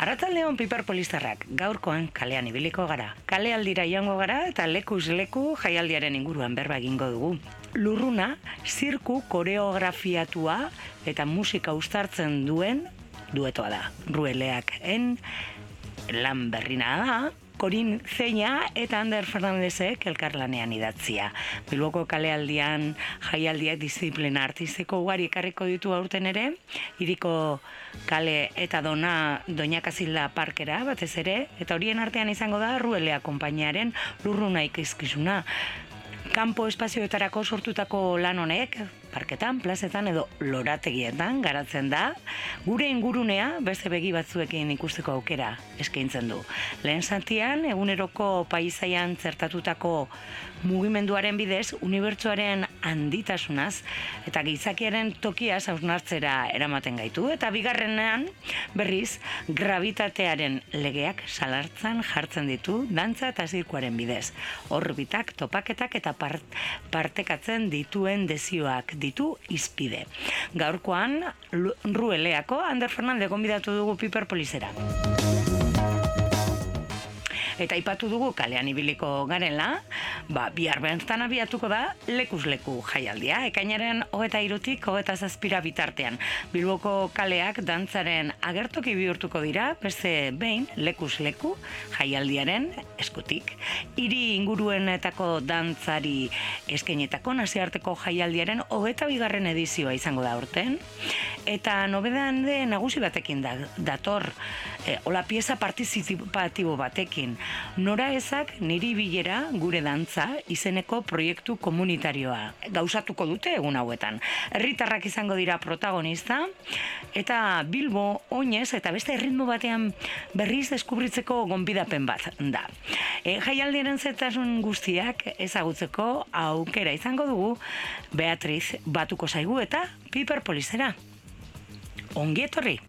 Arratsaldeon piperpolistarrak, gaurkoan kalean ibiliko gara. Kalealdira joango gara eta lekuz leku jaialdiaren inguruan berba egingo dugu. Lurruna, zirku koreografiatua eta musika uztartzen duen duetoa da. Rueleaken lan berrina da, Korin Zeina eta Ander Fernandezek elkarlanean idatzia. Bilboko kalealdian jaialdiak disiplina artistiko ugari ekarriko ditu aurten ere, hiriko kale eta Doña Casilda parkera batez ere, eta horien artean izango da Ruelea konpainiaren Lurruna ikuskizuna. Kanpo espazioetarako sortutako lan honek, parketan, plazetan edo lorategietan garatzen da, gure ingurunea beste begi batzuekin ikusteko aukera eskaintzen du. Lehen zatian, eguneroko paisaian zertatutako mugimenduaren bidez, unibertsoaren handitasunaz eta gizakiaren tokiaz hausnartzera eramaten gaitu, eta bigarrenean, berriz, gravitatearen legeak salartzan jartzen ditu dantza eta zirkuaren bidez. Orbitak, topaketak eta partekatzen dituen desioak ditu izpide. Gaurkoan, Rueleako Ander Fernandez gonbidatu dugu piperpolisera. Eta aipatu dugu kalean ibiliko garela, bihar bertan abiatuko da lekuz leku jaialdia. Ekainaren 23-tik 27 bitartean. Bilboko kaleak dantzaren agertoki bihurtuko dira, beste behin lekuz leku jaialdiaren eskutik. Hiri inguruenetako dantzari eskainetako nazioarteko jaialdiaren 22. edizioa izango da aurten. Eta nobedan de nagusi batekin dator, hola pieza partizipatibo batekin. Nora ezak niri bilera gure dantza izeneko proiektu komunitarioa gauzatuko dute egun hauetan. Herritarrak izango dira protagonista eta Bilbo oinez eta beste erritmo batean berriz deskubritzeko gonbidapen bat da. Jaialdiaren zetasun guztiak ezagutzeko aukera izango dugu Beatriz batuko zaigu eta piperpolisera. Ongi etorri!